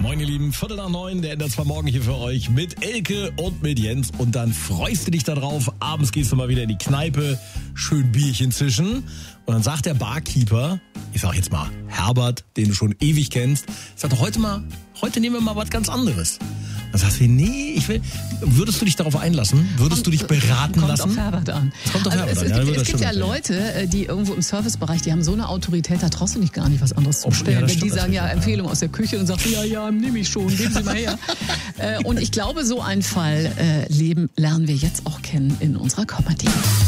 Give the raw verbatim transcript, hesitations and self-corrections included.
Moin ihr Lieben, Viertel nach neun, der ändert zwar morgen hier für euch mit Elke und mit Jens und dann freust du dich darauf, abends gehst du mal wieder in die Kneipe, schön Bierchen zischen und dann sagt der Barkeeper, ich sag jetzt mal Herbert, den du schon ewig kennst, sagt doch heute mal, heute nehmen wir mal was ganz anderes. Dann sagst du, nee, ich will, würdest du dich darauf einlassen? Würdest kommt, du dich beraten kommt lassen? Kommt auf Herbert an. Das kommt auf also Herbert es, an. Es, ja, gibt, es gibt ja Leute, die irgendwo im Servicebereich, die haben so eine Autorität, da traust du dich gar nicht, was anderes zu bestellen. Ja, Wenn die sagen, ja, Empfehlung aus der Küche und sagen, ja, ja, nehme ich schon, geben Sie mal her. Und ich glaube, so einen Fall äh, leben lernen wir jetzt auch kennen in unserer Comedy.